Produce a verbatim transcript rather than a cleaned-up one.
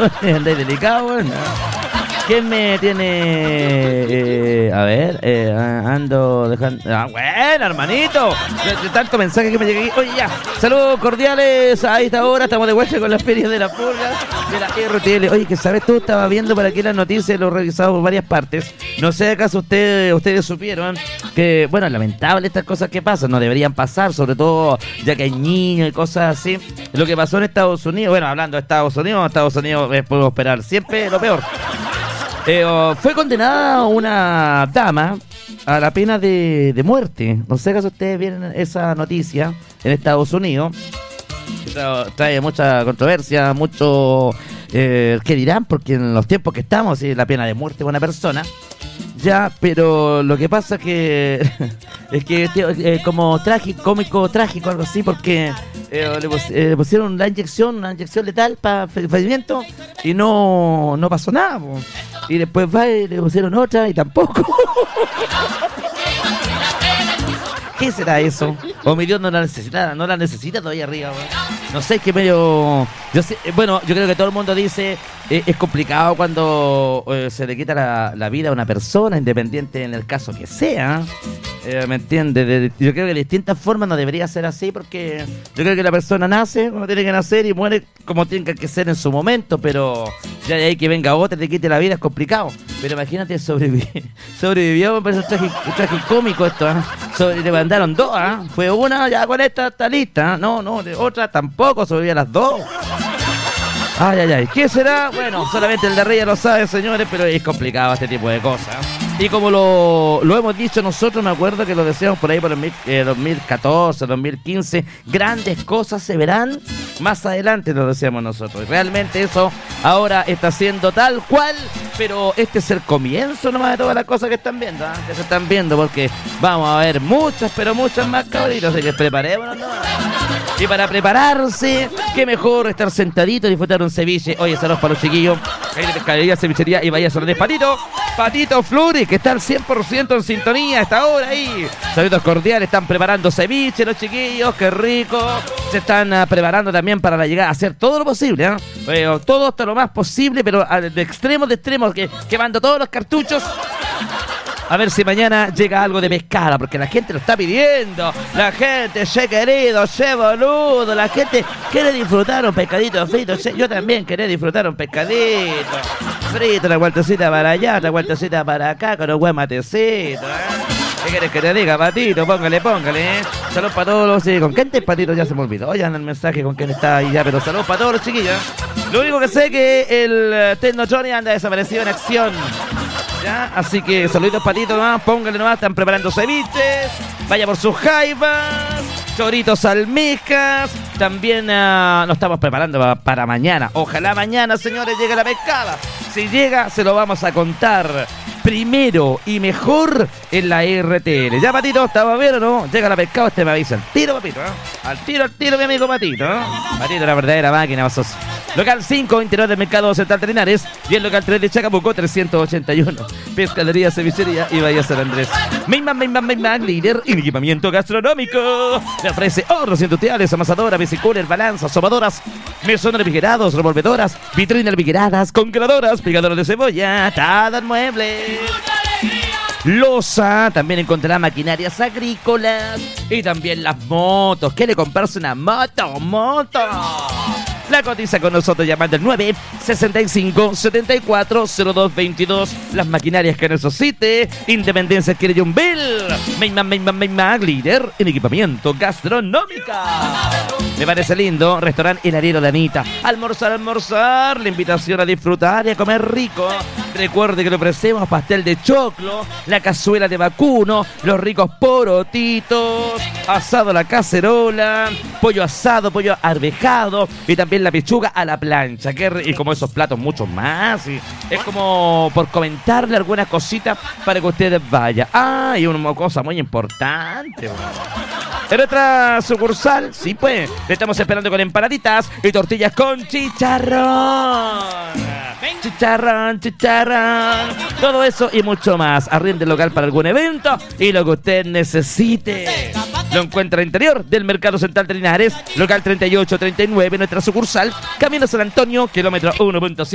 Andáis delicado, weón. ¿Quién me tiene? Eh, a ver, eh, ando dejando. Ah, bueno, hermanito. De, de tanto mensaje que me llegué. Oye, ya. Saludos cordiales a esta hora. Estamos de vuelta con las ferias de la purga de la R T L. Oye, que sabes tú, estaba viendo por aquí las noticias, lo he revisado por varias partes. No sé acaso ustedes, ustedes supieron que, bueno, lamentable estas cosas que pasan. No deberían pasar, sobre todo ya que hay niños y cosas así. Lo que pasó en Estados Unidos, bueno, hablando de Estados Unidos, Estados Unidos eh, podemos esperar siempre lo peor. Eh, oh, fue condenada una dama a la pena de, de muerte. No sé si ustedes vieron esa noticia en Estados Unidos. Tra- trae mucha controversia, mucho... Eh, ¿Qué dirán? Porque en los tiempos que estamos, sí, la pena de muerte de una persona. Ya, pero lo que pasa que es que eh, como trágico, cómico, trágico, algo así, porque eh, le, pus, eh, le pusieron la inyección, una inyección letal para fallecimiento y no, no pasó nada, po. Y después va y le pusieron otra y tampoco. ¿Qué será eso? O mi Dios no la necesita, no la necesita todavía arriba, weón. No sé, es que medio... Yo sé, bueno, yo creo que todo el mundo dice eh, es complicado cuando eh, se le quita la, la vida a una persona, independiente en el caso que sea. Eh, ¿Me entiendes? De, yo creo que de distintas formas no debería ser así, porque yo creo que la persona nace como tiene que nacer y muere como tiene que ser en su momento, pero ya de ahí que venga otra y te quite la vida es complicado. Pero imagínate sobrevivir. Sobrevivió, me parece trágico, tragicómico esto, ¿eh? Sobre, le mandaron dos, ¿eh? Fue una, ya con esta está lista, ¿eh? No, no, de otra tampoco, sobrevivió a las dos. Ay, ay, ay. ¿Qué será? Bueno, solamente el de arriba lo sabe, señores, pero es complicado este tipo de cosas. Y como lo, lo hemos dicho nosotros, me acuerdo que lo decíamos por ahí por el mil, eh, dos mil catorce, dos mil quince, grandes cosas se verán más adelante, lo decíamos nosotros. Y realmente eso ahora está siendo tal cual, pero este es el comienzo nomás de todas las cosas que están viendo, ¿eh? Que se están viendo, porque vamos a ver muchas, pero muchas más cabritos, así que preparémonos, ¿no? Y para prepararse, qué mejor estar sentadito y disfrutar un ceviche. Oye, saludos para los chiquillos ahí de Pescadería, Cevichería y Bahía Solís. Patito, Patito Flores, que está al cien por ciento en sintonía a esta hora ahí. Saludos cordiales, están preparando ceviche los chiquillos, qué rico. Se están uh, preparando también para la llegada, hacer todo lo posible, ¿eh? Eh, todo hasta lo más posible, pero uh, de extremo de extremo, que, quemando todos los cartuchos. A ver si mañana llega algo de pescada, porque la gente lo está pidiendo. La gente, che querido, che boludo. La gente quiere disfrutar un pescadito frito. Che, yo también quería disfrutar un pescadito frito, una vueltecita para allá, una vueltecita para acá, con un buen matecito, ¿eh? ¿Qué quieres que te diga, Patito? Póngale, póngale, ¿eh? Saludos para todos los... Sí, ¿con quién te Patito? Ya se me olvidó. Oye, anda el mensaje con quién está ahí ya, pero saludos para todos los chiquillos. Lo único que sé es que el Tecno Johnny anda desaparecido en acción. ¿Ya? Así que saluditos Patito nomás, póngale nomás, están preparando ceviches, vaya por sus jaivas, choritos almejas, también uh, nos estamos preparando para, para mañana. Ojalá mañana, señores, llegue la pescada. Si llega, se lo vamos a contar primero y mejor en la R T L. ¿Ya, Patito? ¿Estamos bien o no? Llega la pescada, este me avisa. Al tiro, Patito, ¿eh? Al tiro, al tiro, mi amigo Patito, ¿eh? Patito, la verdadera máquina, vasos. Local cinco, interior del Mercado Central de Linares. Y el local tres de Chacabuco, trescientos ochenta y uno. Pescadería, Cevichería y Bahía San Andrés. Mayman, Mayman, Mayman, líder en equipamiento gastronómico. Le ofrece hornos industriales, amasadoras, bicicooler, balanzas, sobadoras, mesones refrigerados, revolvedoras, vitrinas refrigeradas, congeladoras, picadoras de cebolla, todo el mueble. Loza, también encontrará maquinarias agrícolas y también las motos. ¿Quiere comprarse una moto? ¡Moto! La cotiza con nosotros llamando al nueve sesenta y cinco setenta y cuatro cero dos veintidós. Las maquinarias que necesite. Independencia quiere un bill. Mayman, Mayman, Mayman, líder en equipamiento gastronómica. Me parece lindo. Restaurante El Ariero de Anita. Almorzar, almorzar. La invitación a disfrutar y a comer rico. Recuerde que le ofrecemos pastel de choclo, la cazuela de vacuno, los ricos porotitos, asado a la cacerola, pollo asado, pollo arvejado y también la pechuga a la plancha. Que, y como esos platos, muchos más. Y es como por comentarle algunas cositas para que ustedes vayan. Ah, y una cosa muy importante. En otra sucursal, sí pues, le estamos esperando con empanaditas y tortillas con chicharrón. Chicharrón, chicharrón, todo eso y mucho más. Arriende el local para algún evento y lo que usted necesite. Lo encuentra al interior del Mercado Central de Linares, local treinta y ocho treinta y nueve, nuestra sucursal, Camino San Antonio, kilómetro uno punto cinco.